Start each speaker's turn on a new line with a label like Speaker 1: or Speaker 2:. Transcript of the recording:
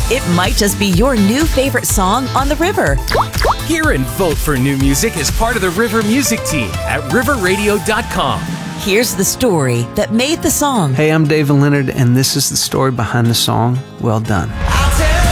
Speaker 1: It might just be your new favorite song on the river.
Speaker 2: Hear and vote for new music as part of the River Music Team at riverradio.com.
Speaker 1: Here's the story that made the song.
Speaker 3: Hey, I'm David Leonard, and this is the story behind the song, Well Done.